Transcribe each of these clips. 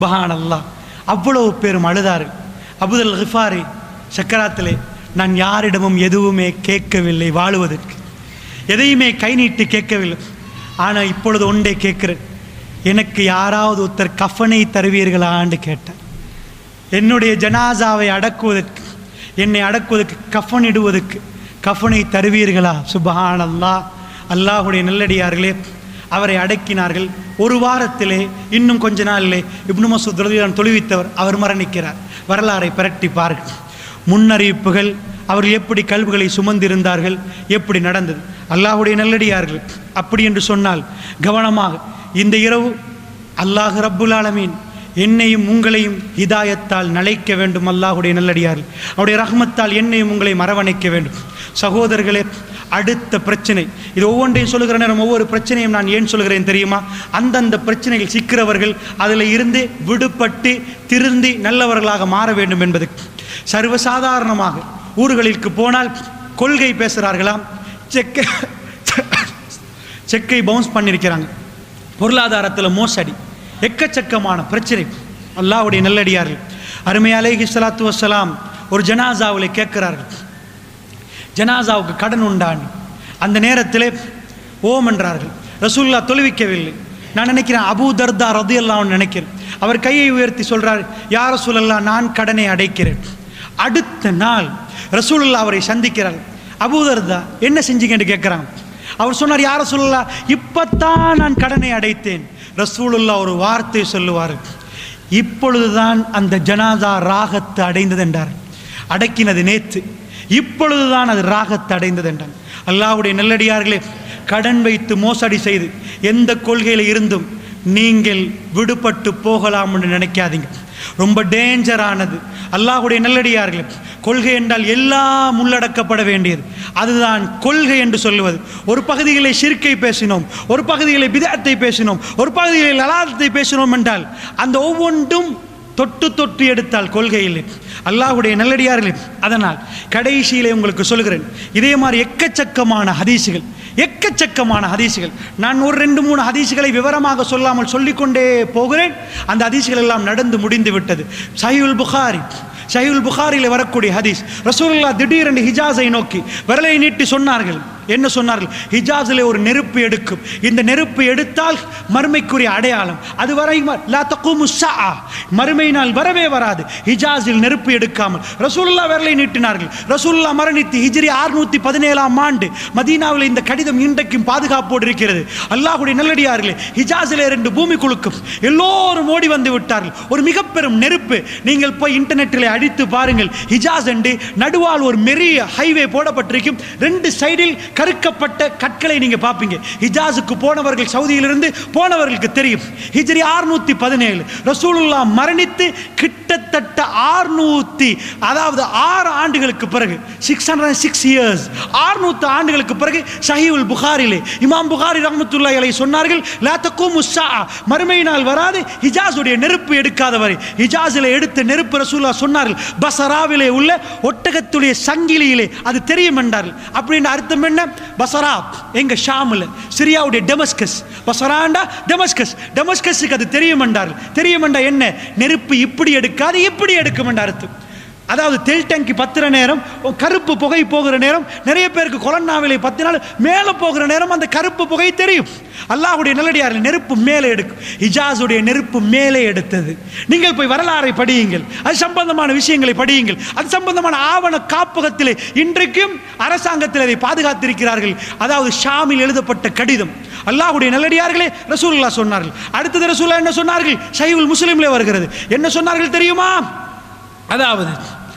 சுப்ஹானல்லாஹ். அவ்வளவு பேரும் அழுதாரு. அபூதர் கிஃபாரி சக்கராத்திலே, நான் யாரிடமும் எதுவுமே கேட்கவில்லை, வாழுவதற்கு எதையுமே கை நீட்டி கேட்கவில்லை. ஆனால் இப்பொழுது ஒன்றே கேட்கிறேன், எனக்கு யாராவது ஒருத்தர் கஃபனை தருவீர்களான்னு கேட்டார். என்னுடைய ஜனாசாவை அடக்குவதற்கு, என்னை அடக்குவதற்கு, கஃபன் இடுவதற்கு கஃபனை தருவீர்களா? சுப்ஹானல்லாஹ். அல்லாஹுடைய நல்லடியார்களே, அவரை அடக்கினார்கள். ஒரு வாரத்திலே, இன்னும் கொஞ்ச நாளிலே இப்னு மஸ்ஊத் ரலியல்லாஹு அன்ஹு தொழுவித்தவர் அவர் மரணிக்கிறார். வரலாறை பிரட்டி பாருங்கள். முன்னறிவிப்புகள், அவர்கள் எப்படி கல்விகளை சுமந்திருந்தார்கள், எப்படி நடந்தது. அல்லாஹுடைய நல்லடியார்கள். அப்படி என்று சொன்னால் கவனமாக, இந்த இரவு அல்லாஹ் ரப்புல் ஆலமீன் என்னையும் உங்களையும் ஹிதாயத்தால் நலைக்க வேண்டும். அல்லாஹுடைய நல்லடியார்கள், அவருடைய ரஹ்மத்தால் என்னையும் உங்களையும் அரவணைக்க வேண்டும். சகோதரர்களே, அடுத்த பிரச்சனை, இது ஒவ்வொன்றையும் சொல்லுகிற நேரம் ஒவ்வொரு பிரச்சனையும் நான் ஏன் சொல்கிறேன் தெரியுமா? அந்தந்த பிரச்சனைகள் சிக்கிறவர்கள் அதில் இருந்து விடுபட்டு திருந்தி நல்லவர்களாக மாற வேண்டும் என்பது. சர்வசாதாரணமாக ஊர்களுக்கு போனால் கொள்கை பேசுகிறார்களாம், செக்கை பவுன்ஸ் பண்ணியிருக்கிறாங்க, பொருளாதாரத்தில் மோசடி, எக்கச்சக்கமான பிரச்சனை. அல்லாஹ்வுடைய நல்லடியார்கள் அருமை அலைஹி ஸலாத்து வஸ்ஸலாம் ஒரு ஜனாசாவில் கேட்கிறார்கள், ஜனாசாவுக்கு கடன் உண்டான். அந்த நேரத்தில் ஓம் என்றார்கள். ரசூலுல்லாஹ் தொழுவிக்கவில்லை. நான் நினைக்கிறேன் அபூ தர்தா ரலியல்லாஹு அன்ஹு நினைக்கிறேன், அவர் கையை உயர்த்தி சொல்றார், யா ரசூலல்லாஹ், நான் கடனை அடைக்கிறேன். அடுத்த நாள் ரசூலுல்லாஹ் அவரை சந்திக்கிறார். அபூ தர்தா, என்ன செஞ்சீங்கன்னு கேட்குறாங்க. அவர் சொன்னார், யா ரசூலுல்லாஹ், இப்பத்தான் நான் கடனை அடைத்தேன். ரசூலுல்லாஹ் ஒரு வார்த்தை சொல்லுவார், இப்பொழுதுதான் அந்த ஜனாதா ராகத்து அடைந்தது என்றார். அடக்கினது நேற்று, இப்பொழுதுதான் அது ராகத்து அடைந்தது என்றார். அல்லாஹ்வுடைய நல்லடியார்களே, கடன் வைத்து மோசடி செய்து எந்த கொள்கையில் இருந்தும் நீங்கள் விடுபட்டு போகலாம் என்று நினைக்காதீங்க. ரொம்ப டேஞ்சரானது. அல்லாஹ்வுடைய நல்லடியார்களே, கொள்கை என்றால் எல்லாம் உள்ளடக்கப்பட வேண்டியது. அதுதான் கொள்கை என்று சொல்லுவது. ஒரு பகுதிகளை ஷிர்க்கை பேசினோம், ஒரு பகுதிகளை பிதஅத்தை பேசினோம், ஒரு பகுதிகளை லலாலத்தை பேசினோம் என்றால் அந்த ஒவ்வொன்றும் தொட்டு தொட்டு எடுத்தால் கொள்கை இல்லை. அல்லாஹ்வுடைய நல்லடியார்களே, அதனால் கடைசியிலே உங்களுக்கு சொல்கிறேன், இதே மாதிரி எக்கச்சக்கமான ஹதீஸுகள், எக்கச்சக்கமான ஹதீஸுகள். நான் ஒரு 2-3 ஹதீஸுகளை விவரமாக சொல்லாமல் சொல்லிக்கொண்டே போகிறேன். அந்த ஹதீஸுகள் எல்லாம் நடந்து முடிந்து விட்டது. சஹீஹுல் புகாரி, சஹீஹுல் புகாரியில் வரக்கூடிய ஹதீஸ், ரசூலுல்லாஹ் திடீரென்று ஹிஜாஸை நோக்கி விரலை நீட்டி சொன்னார்கள். என்ன சொன்னார்கள்? ஹிஜாஸில் ஒரு நெருப்பு எடுக்கும், இந்த நெருப்பு எடுத்தால் மறுமைக்குரிய அடையாளம், அதுவரை லா தகூமு ஸஆ, மறுமை நாள் வரவே வராது ஹிஜாஸில் நெருப்பு எடுக்காமல். ரசூலுல்லாஹ் விரலை நீட்டினார்கள். ரசூலுல்லாஹ் மரணித்து ஹிஜ்ரி 617ஆம் ஆண்டு மதீனாவில் இந்த கடிதம் இன்றைக்கும் பாதுகாப்போடு இருக்கிறது. அல்லாஹ்வுடைய நல்லடியார்களே, ஹிஜாஸில் 2 பூமி குலுக்கும், எல்லோரும் ஓடி வந்து விட்டார்கள். ஒரு மிக பெரும் நெருப்பு. நீங்கள் போய் இன்டர்நெட்டில் அடித்து பாருங்கள், ஹிஜாஸ் என்று நடுவால் ஒரு மெரிய ஹைவே போடப்பட்டிருக்கும், 2 சைடில் கருக்கப்பட்ட கற்களை நீங்க பார்ப்பீங்க. ஹிஜாஸுக்கு போனவர்கள், சவுதியிலிருந்து போனவர்களுக்கு தெரியும். ஹிஜ்ரி 617 ரசூலுல்லாஹ் மரணித்து கிட்டத்தட்ட 600 ஆண்டுகளுக்கு பிறகு, 606 இயர்ஸ், 600 ஆண்டுகளுக்கு பிறகு சஹீஹுல் புகாரிலே இமாம் புகாரி ரஹ்மத்துல்லாஹி அலைஹி சொன்னார்கள், லா தகூமு ஸஆ, மறுமை நாள் வராது ஹிஜாஸுடைய நெருப்பு எடுக்காதவரை. ஹிஜாஸிலே எடுத்த நெருப்பு ரசூலுல்லாஹ் சொன்னார்கள், பஸராவிலே உள்ள ஒட்டகத்துடைய சங்கிலியிலே அது தெரியும் என்றார்கள். அப்படின்னு அர்த்தம் என்ன? பஸரா எங்க ஷாம்ல, சிரியாவுடைய டெமஸ்கஸ், பஸராண்டா டெமஸ்கஸ், டெமஸ்கஸுக்கு அது தெரியும் என்றார்கள். தெரியும் என்றா என்ன? நெருப்பு இப்படி எடுக்காது, இப்படி எடுக்கும் என்ற அர்த்தம். அதாவது தெல் டேங்கி பத்துற நேரம், கருப்பு புகை போகிற நேரம், நிறைய பேருக்கு கொலன்னாவிலை பத்தினால் மேலே போகிற நேரம் அந்த கருப்பு புகை தெரியும். அல்லாஹ்வுடைய நல்லடியார்கள், நெருப்பு மேலே எடுக்கும். ஹிஜாஸுடைய நெருப்பு மேலே எடுத்தது. நீங்கள் போய் வரலாறை படியுங்கள், அது சம்பந்தமான விஷயங்களை படியுங்கள். அது சம்பந்தமான ஆவண காப்பகத்திலே இன்றைக்கும் அரசாங்கத்தில் அதை பாதுகாத்திருக்கிறார்கள். அதாவது ஷாமில் எழுதப்பட்ட கடிதம். அல்லாஹ்வுடைய நல்லடியார்களே, ரசூலுல்லாஹ் சொன்னார்கள். அடுத்தது ரசூலுல்லாஹ் என்ன சொன்னார்கள்? சஹீஹுல் முஸ்லிமிலே வருகிறது. என்ன சொன்னார்கள் தெரியுமா? அதாவது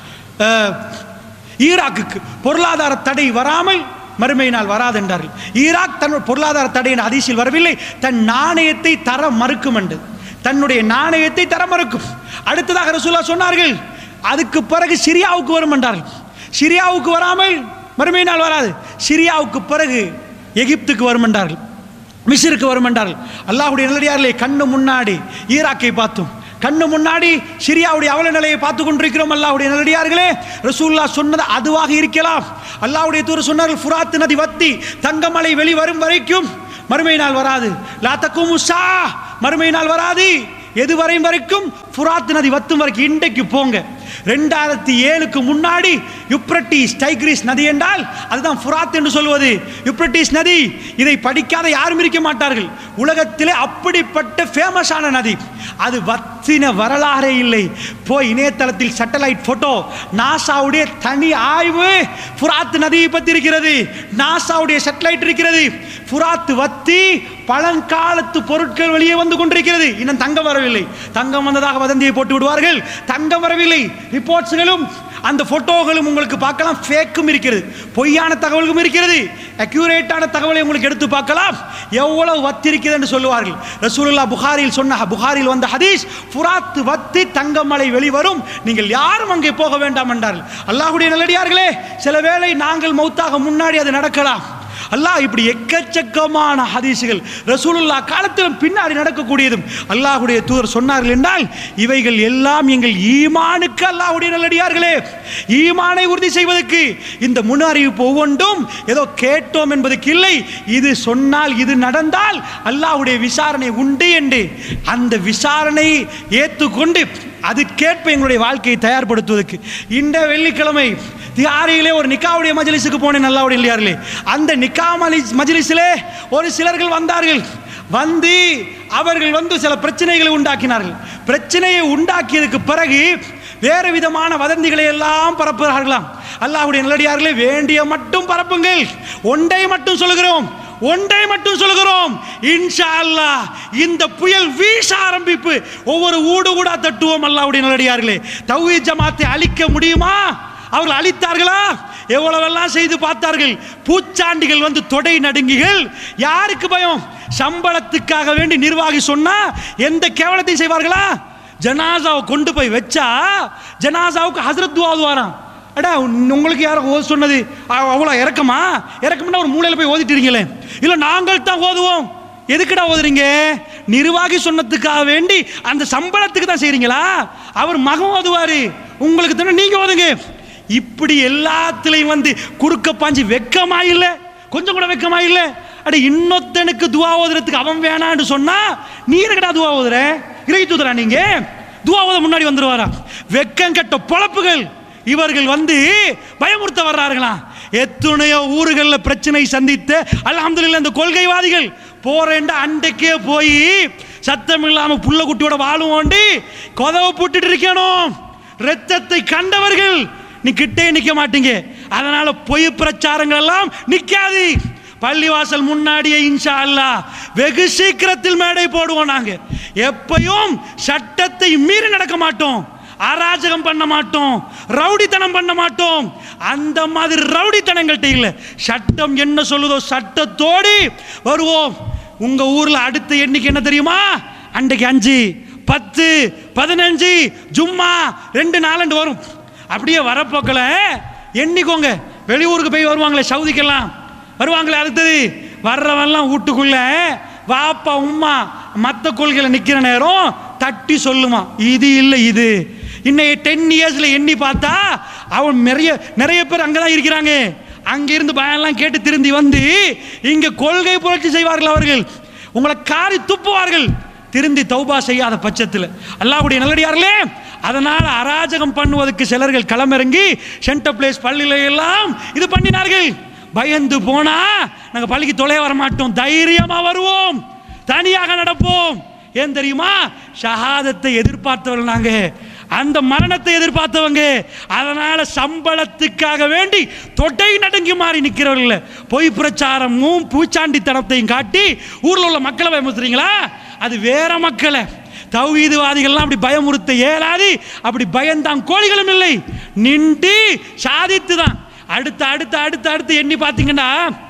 ஈராக்குக்கு பொருளாதார தடை வராமல் மறுமை நாள் வராது என்றார்கள். ஈராக் தன் பொருளாதார தடை ஹதீஸில் வரவில்லை, தன் நாணயத்தை தர மறுக்கும் என்று, தன்னுடைய நாணயத்தை தர மறுக்கும். அடுத்ததாக ரசூலுல்லாஹ் சொன்னார்கள், அதுக்கு பிறகு சிரியாவுக்கு வரும் என்றார்கள். சிரியாவுக்கு வராமல் மறுமை நாள் வராது. சிரியாவுக்கு பிறகு எகிப்துக்கு வரும் என்றார்கள், மிஸ்ருக்கு வரும் என்றார்கள். அல்லாஹ்வுடைய நல்லடியார்களே, கண்ணு முன்னாடி ஈராக்கை பார்த்தோம், கண்ணு முன்னாடி சிரியாவுடைய அவல நிலையை பார்த்து கொண்டிருக்கிறோம். அல்லாஹ்வுடைய நல்லடியார்களே, ரசூலுல்லாஹ் சொன்னது அதுவாக இருக்கலாம். அல்லாஹ்வுடைய தூதர் சொன்னார்கள், ஃபுராத் நதி வத்தி தங்கமலை வெளிவரும் வரைக்கும் மறுமை நாள் வராது. லா தகூமு ஸஆ, மறுமை நாள் வராது. எது வரைக்கும் ஃபுராத் நதி வத்தும் வரைக்கும் இன்றைக்கு போங்க. 2007க்கு முன்னாடி யூப்ரட்டிஸ் டைக்ரிஸ் நதி என்றால் அதுதான் ஃபுராத் என்று சொல்வது. யூப்ரட்டிஸ் நதி, இதை படிக்காத யாரும் இருக்க மாட்டார்கள். உலகத்திலே அப்படிப்பட்ட ஃபேமஸான நதி. அது வத்தின வரலாறே இல்லை. போய் இணையதளத்தில் சேட்டலைட் போட்டோ, நாசாவுடைய தனி ஆய்வு ஃபுராத் நதியை பற்றி இருக்கிறது. நாசாவுடைய சேட்டலைட் இருக்கிறது. ஃபுராத் வத்தி பழங்காலத்து பொருட்கள் வெளியே வந்து கொண்டிருக்கிறது. இன்னும் தங்கம் வரவில்லை. தங்கம் வந்ததாக வதந்தியை போட்டு விடுவார்கள். தங்கம் வரவில்லை. ரிப்போர்ட்ஸ்களும் அந்த போட்டோகளும் உங்களுக்கு பார்க்கலாம். ஃபேக்கும் இருக்கிறது, பொய்யான தகவல்களும் இருக்கிறது. அக்யூரேட்டான தகவலை உங்களுக்கு எடுத்து பார்க்கலாம். எவ்வளவு வத்தி இருக்கிறது என்று சொல்லுவார்கள். ரசூலுல்லாஹ் புகாரில் வந்த ஹதீஸ், ஃபுராத் வத்தி தங்கமலை வெளிவரும், நீங்கள் யாரும் அங்கே போக வேண்டாம் என்றார்கள். அல்லாஹ்வுடைய நல்லடியார்களே, சில வேளை நாங்கள் மௌத்தாக முன்னாடி அது நடக்கலாம். அல்லாஹ் இப்படி எக்கச்சக்கமான ஹதீசுகள் ரசூலுல்லாஹ் காலத்திலும் பின்னாடி நடக்கக்கூடியதும் அல்லாஹ்வுடைய தூதர் சொன்னார்கள் என்றால் இவைகள் எல்லாம் எங்கள் ஈமானுக்கு, அல்லாஹ்வுடைய நல்லடியார்களே, ஈமானை உறுதி செய்வதற்கு இந்த முன் அறிவிப்பு ஒவ்வொன்றும் ஏதோ கேட்டோம் என்பதற்கு இல்லை. இது சொன்னால், இது நடந்தால் அல்லாஹ்வுடைய விசாரணை உண்டு என்று அந்த விசாரணை ஏற்றுக்கொண்டு அதுக்கேற்ப எங்களுடைய வாழ்க்கையை தயார்படுத்துவதற்கு இந்த வெள்ளிக்கிழமை தியாரியிலே ஒரு நிக்காவுடைய மஜ்லிஸுக்கு போனேன். அல்லாஹ்வுடைய இல்லையார்களே, அந்த நிக்கா மஜ்லிஸிலே ஒரு சிலர்கள் வந்தார்கள். வந்து அவர்கள் சில பிரச்சனைகளை உண்டாக்கினார்கள். பிரச்சனையை உண்டாக்கியதுக்கு பிறகு வேறு விதமான வதந்திகளை எல்லாம் பரப்புகிறார்களாம். அல்லாஹ்வுடைய நல்லடியார்களே, வேண்டிய மட்டும் பரப்புங்கள். ஒன்றை மட்டும் சொல்லுகிறோம், இன்ஷா அல்லாஹ் இந்த புயல் வீச ஆரம்பிப்பு. ஒவ்வொரு ஊடு ஊடா தட்டுவோம். அல்லாஹ்வுடைய நல்லடியார்களே, தௌஹீத் ஜமாத்தை அழிக்க முடியுமா? அவர்கள் அழித்தார்களா? எவ்வளவெல்லாம் செய்து பார்த்தார்கள். பூச்சாண்டிகள் தொடை நடுங்கிகள். யாருக்கு பயம்? சம்பளத்துக்காக வேண்டி நிர்வாகி சொன்னா எந்த கேவலத்தையும் செய்வார்களா? ஜனாசாவை கொண்டு போய் வச்சா ஜனாசாவுக்கு ஹஸ்ரத் துஆ ஓதுவாராம். அடா, உங்களுக்கு யாரும் ஓத சொன்னது? அவ்வளோ இறக்கம்னா ஒரு மூலையில் போய் ஓதிட்டு இருக்கீங்களே. இல்லை, நாங்கள் தான் ஓதுவோம். எதுக்குடா ஓதுறீங்க? நிர்வாகி சொன்னதுக்காக வேண்டி அந்த சம்பளத்துக்கு தான் செய்றீங்களா? அவர் மகன் ஓதுவாரு, உங்களுக்கு தானே, நீங்க ஓதுங்க. இப்படி எல்லாத்திலையும் குறுக்க பாஞ்சு வெக்கமா இல்லை? கொஞ்சம் கூட வெக்கமா இல்லை? அட, இன்னொத்தனுக்கு துவா ஓதுறதுக்கு அவன் வேணான்னு சொன்னா நீ இருக்கடா துவா ஓதுற? இறை தூதரா நீங்க? துவா ஓத முன்னாடி வந்துருவாரா? வெக்கம் கட்ட பொழப்புகள். இவர்கள் பயமுறுத்த வர்றார்களா? எத்தனையோ ஊர்களில் பிரச்சனை சந்தித்த அல்ஹம்துலில்லாஹ் இந்த கொள்கைவாதிகள் போறேண்ட அண்டைக்கே போய் சத்தம் இல்லாம புள்ள குட்டியோட வாழுவோண்டி கொதவை போட்டுட்டு இருக்கணும். ரத்தத்தை கண்டவர்கள் நீ கிட்டே நிக்க மாட்டீங்க. அதனால பொய் பிரச்சாரங்கள் எல்லாம் நிக்காது. பள்ளிவாசல் முன்னாடியே இன்ஷா அல்லாஹ் வெகு சீக்கிரத்தில் மேடை போடுவோம். நாங்க எப்பயும் சட்டத்தை மீறி நடக்க மாட்டோம், அராஜகம் பண்ண மாட்டோம், ரவுடித்தனம் பண்ண மாட்டோம். அந்த மாதிரி ரவுடித்தனங்கள்ட்ட இல்லை. சட்டம் என்ன சொல்லுதோ சட்டத்தோடு வருவோம். உங்க ஊர்ல அடுத்த எண்ணிக்கை என்ன தெரியுமா? அன்றைக்கு 5, 10, 15 ஜும்மா 2 4 வரும். அப்படியே வரப்போக்கல எண்ணிக்கோங்க. வெளியூருக்கு போய் வருவாங்களே, சவுதிக்கெல்லாம் வருவாங்களே, அடுத்தது வர்றவெல்லாம் வீட்டுக்குள்ள வாப்பா உம்மா மற்ற கொள்கையில நிக்கிற நேரம் தட்டி சொல்லுமா, இது இல்லை இது. இன்னைக்கு 10 இயர்ஸ்ல எண்ணி பார்த்தா அவன் நிறைய பேர் அங்கதான் இருக்கிறாங்க. அங்கிருந்து பயம்லாம் கேட்டு திருந்தி இங்க கொள்கை புரட்சி செய்வார்கள். அவர்கள் உங்களை காரி துப்புவார்கள் திருந்தி தௌபா செய்யாத பட்சத்தில். அல்லாஹ்வுடைய நல்லடியார்களே, அதனால் அராஜகம் பண்ணுவதற்கு சிலர்கள் களமிறங்கி சென்டர் பிளேஸ் பள்ளியில எல்லாம் இது பண்ணினார்கள். பயந்து போனா நாங்கள் பள்ளிக்கு தொலை வர மாட்டோம், தைரியமா வருவோம், தனியாக நடப்போம். ஏன் தெரியுமா? ஷஹாதத்தை எதிர்பார்த்தவர்கள் நாங்க, அந்த மரணத்தை எதிர்பார்த்தவங்க. அதனால சம்பளத்துக்காக வேண்டி தொட்டை நடுங்கி மாறி நிற்கிறவர்கள். பொய் பிரச்சாரமும் பூச்சாண்டித்தனத்தையும் காட்டி ஊர்ல உள்ள மக்களை பயமுறுத்துறீங்களா? அது வேற மக்களை. தௌஹீதுவாதிகள்லாம் அப்படி பயமுறுத்த இயலாது. அப்படி பயந்தான் கோழிகளும் இல்லை, நின்று சாதித்து தான். அடுத்து எண்ணி பார்த்தீங்கன்னா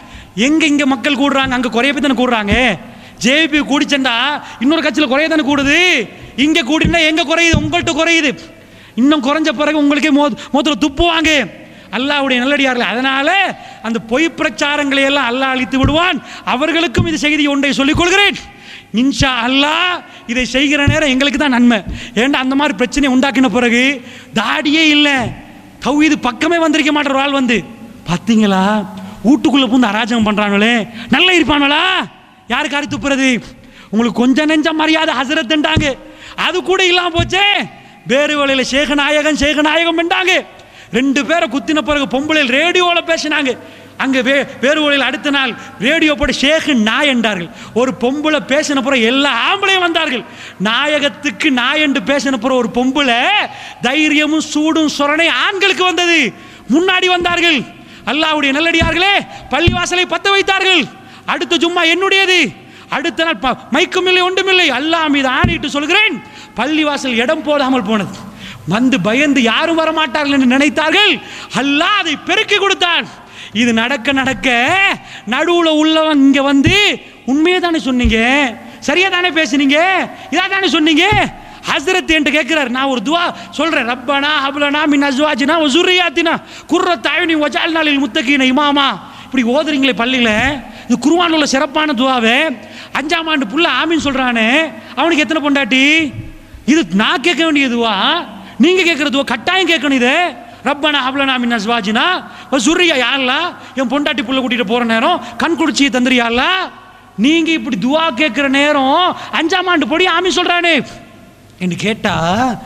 எங்க மக்கள் கூடுறாங்க, அங்க குறைய பேர் தானே கூடுறாங்க. ஜேபி கூடிச்சண்டா இன்னொரு கட்சியில் குறைய தானே கூடுது. இங்க கூடினா எங்க குறையுது? உங்கள்கிட்ட குறையுது. இன்னும் குறைஞ்ச பிறகு உங்களுக்கே மோத்துல துப்புவாங்க. அல்லாஹ்வுடைய நல்லடியார்கள். அதனால அந்த பொய் பிரச்சாரங்களை எல்லாம் அல்லாஹ் அழித்து விடுவான். அவர்களுக்கும் இது செய்தி ஒன்றை சொல்லிக் கொள்கிறேன். இன்ஷா அல்லாஹ் இதை செய்கிற நேரம் எங்களுக்கு தான் நன்மை. ஏண்டா அந்த மாதிரி பிரச்சனை உண்டாக்கின பிறகு தாடியே இல்லை, தௌஹீது பக்கமே வந்திருக்க மாட்டார். ஆள் பார்த்தீங்களா வீட்டுக்குள்ள பூந்து அராஜகம் பண்றாங்களே, நல்லா இருப்பாங்களா? யாரு காரி துப்புறது? உங்களுக்கு கொஞ்சம் நெஞ்ச மரியாதை ஹசரத்ன்றாங்க. அது கூட இல்லாம போச்சே. வேறு வழியில் சேகநாயகம் என்றாங்க. 2 பேரை குத்தின பிறகு பொம்பளையில் ரேடியோவில் பேசினாங்க. அங்கே வேறு வழியில் அடுத்த நாள் ரேடியோ போட்டு ஷேகு நாய் என்றார்கள். ஒரு பொம்பளை பேசின பிறகு எல்லா ஆம்பளையும் வந்தார்கள். நாயகத்துக்கு நாய் என்று பேசின பிறகு ஒரு பொம்பளை தைரியமும் சூடும் சொரணை ஆண்களுக்கு வந்தது. முன்னாடி வந்தார்கள். அல்லாஹ்வுடைய நல்லடியார்களே, பள்ளிவாசலை பத்த வைத்தார்கள். அடுத்த ஜும்மா என்னுடையது. அடுத்த நாள் மைக்கும் இல்லை ஒன்றும் இல்லை. அல்லாஹ் மீது ஆணையிட்டு சொல்கிறேன், பள்ளிவாசல் இடம் போடாமல் போனது. வந்து பயந்து யாரும் வரமாட்டார்கள் என்று நினைத்தார்கள். அல்லாஹ் அதை பெருக்கி கொடுத்தான். இது நடக்க நடக்க நடுவுல உள்ளவன் இங்க வந்து உண்மையே தானே சொன்னீங்க, சரியா தானே பேசுனீங்க, இதா தானே சொன்னீங்க. ஹஸ்ரத் என்று கேட்கிறார். நான் ஒரு துவா சொல்றேன். ரப்பனா ஹப்லனா மின் அஸ்வாஜினா வ ஸுர்ரியாத்தினா குர்ரத் அயுனி வஜஅல்னா லில் முத்தகீன இமாமா. இப்படி ஓதுறீங்களே பள்ளியில, இது குர்ஆன்ல உள்ள சிறப்பான துவாவே. 5ஆம் ஆண்டு புள்ள ஆமீன் சொல்றானே, அவனுக்கு எத்தனை பொண்டாட்டி? இது நான் கேட்க வேண்டிய துவா, நீங்க கேட்கிற துவா கட்டாயம் கேட்கணும். இது ரப்பனா ஹப்லனா மின் அஸ்வாஜினா வ ஸுர்ரியா. யா அல்லாஹ், என் பொண்டாட்டி புள்ள கூட்டிட்டு போற நேரம் கண் குடிச்சி தந்திரி யா அல்லாஹ். நீங்க இப்படி துவா கேட்கிற நேரம் 5ஆம் ஆண்டு பொடி ஆமீன் சொல்றானே என்று கேட்டா,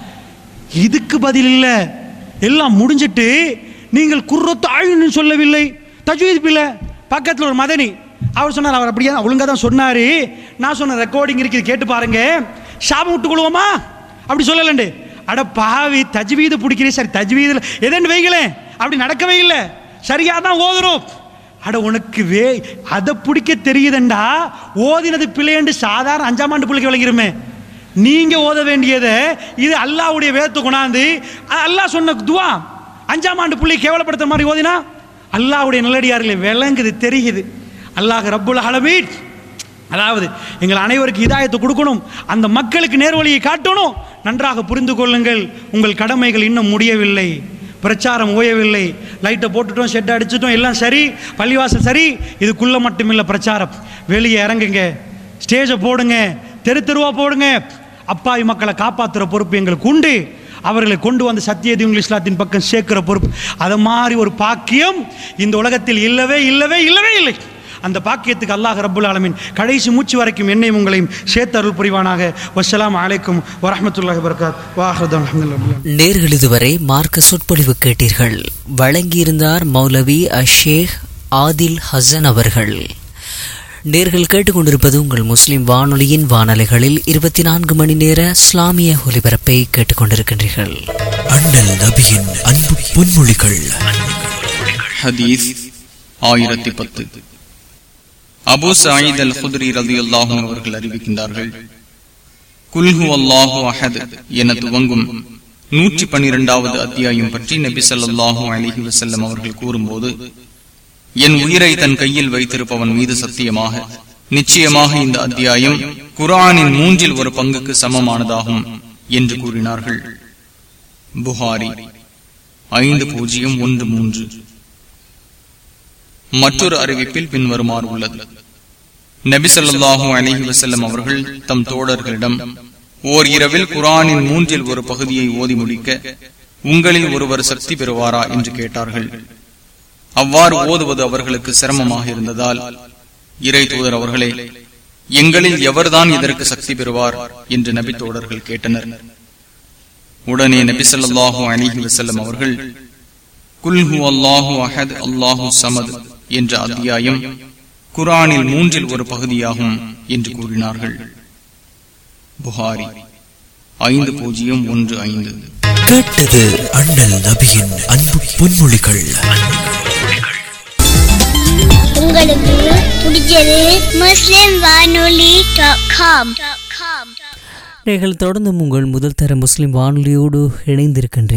இதுக்கு பதில் இல்லை. எல்லாம் முடிஞ்சிட்டு நீங்கள் குர்ரத்து அயுன்னு சொல்லவில்லை, தஜ்வீத் பிள்ளை பக்கத்தில் ஒரு மதனி அவர் சொன்னார். அவர் அப்படியே ஒழுங்காக தான் சொன்னார். நான் சொன்ன ரெக்கார்டிங் இருக்குது, கேட்டு பாருங்க. ஷாபம் விட்டு கொள்வோமா அப்படி சொல்லலண்டு. அட பாவி, தஜ்வீது பிடிக்கிறேன். சரி, தஜ்வீதில் எதன்னு வைங்களேன், அப்படி நடக்கவே இல்லை, சரியாக தான் ஓதுறோம். அட உனக்கு அதை பிடிக்க தெரியுதுண்டா, ஓதினது பிள்ளைண்டு சாதாரண 5ஆம் ஆண்டு பிள்ளைக்கு விளங்கிருமே. நீங்க ஓத வேண்டியதை இது அல்லாஹ்வுடைய வேதத்தை கொண்டாந்து அல்லாஹ் சொன்ன துவா 5ஆம் ஆண்டு பிள்ளை கேவலப்படுத்துற மாதிரி ஓதினா அல்லாஹ்வுடைய நல்லடியார்களே விளங்குது, தெரியுது. அல்லாஹ் ரப்புல் ஆலமீன் அதாவது எங்கள் அனைவருக்கு ஹிதாயத்தை கொடுக்கணும், அந்த மக்களுக்கு நேர்வழியை காட்டணும். நன்றாக புரிந்து கொள்ளுங்கள், உங்கள் கடமைகள் இன்னும் முடியவில்லை, பிரச்சாரம் ஓயவில்லை. லைட்டை போட்டுட்டோம், ஷெட்டை அடிச்சிட்டோம், எல்லாம் சரி, பள்ளிவாசல் சரி. இதுக்குள்ள மட்டுமில்லை பிரச்சாரம். வெளியே இறங்குங்க, ஸ்டேஜை போடுங்க, தெருவா போடுங்க. அப்பாவி மக்களை காப்பாற்றுற பொறுப்பு எங்களுக்கு உண்டு. அவர்களை கொண்டு வந்து சத்திய தீனுல் இஸ்லாத்தின் பக்கம் சேர்க்கிற பொறுப்பு. அதை மாதிரி ஒரு பாக்கியம் இந்த உலகத்தில் இல்லவே இல்லவே இல்லவே இல்லை. அந்த பாக்கியத்துக்கு அல்லாஹ் ரப்புல் ஆலமீன் கடைசி மூச்சு வரைக்கும் என்னையும் உங்களையும் சேர்த்து அருள் புரிவானாக. வஸ்ஸலாமு அலைக்கும் வரஹ்மத்துல்லாஹி வபரகாத்துஹு. வாஹிரு அல்ஹம்துலில்லாஹ். நேர்கள் இதுவரை மார்க்க சொற்பொழிவு கேட்டீர்கள். வழங்கியிருந்தார் மௌலவி அஷேக் ஆதில் ஹசன் அவர்கள். நேர்கள் கேட்டுக்கொண்டிருப்பது உங்கள் முஸ்லிம் வானொலியின் வானொலிகளில் 24 மணி நேர இஸ்லாமிய ஒலிபரப்பை கேட்டுக்கொண்டிருக்கின்றீர்கள். அண்ணல் நபியின் அன்பு பொன்மொழிகள். ஹதீஸ் 1010. அபூ சயீத் அல்-குத்ரி ரலியல்லாஹு அன்ஹு அவர்கள் அறிவிக்கின்றார்கள், குல் ஹுவல்லாஹு அஹத் என துவங்கும் 112வது அத்தியாயம் பற்றி நபி ஸல்லல்லாஹு அலைஹி வஸல்லம் அவர்கள் கூறும்போது, என் உயிரை தன் கையில் வைத்திருப்பவன் மீது சத்தியமாக, நிச்சயமாக இந்த அத்தியாயம் குர்ஆனின் 1/3 பங்குக்கு சமமானதாகும் என்று கூறினார்கள். புகாரி 5013. மற்றொரு அறிவிப்பில் பின்வருமாறு உள்ளது. நபி ஸல்லல்லாஹு அலைஹி வஸல்லம் அவர்கள் தம் தோழர்களிடம், ஓர் இரவில் குர்ஆனின் 1/3 பகுதியை ஓதி முடிக்க உங்களில் ஒருவர் சக்தி பெறுவாரா என்று கேட்டார்கள். அவ்வாறு ஓதுவது அவர்களுக்கு சிரமமாக இருந்ததால், இறை தூதர் அவர்களே, எங்களில் எவர்தான் இதற்கு சக்தி பெறுவார் என்று நபி தோழர்கள் கேட்டனர். உடனே நபி ஸல்லல்லாஹு அலைஹி வஸல்லம் அவர்கள், குல் ஹுவல்லாஹு அஹத் அல்லாஹு ஸமத் என்ற அத்தியாயம் குர்ஆனில் 1/3 பகுதியாகும் என்று கூறினார்கள். புகாரி 5015. கேட்டது அண்ணல் நபியின் அன்பு பொன்மொழிகள். உங்களுக்கு பிடிச்சது muslimwanoli.com. நீங்கள் தொடர்ந்து உங்கள் முதல் தர முஸ்லிம் வானொலியோடு இணைந்திருக்கின்றீர்கள்.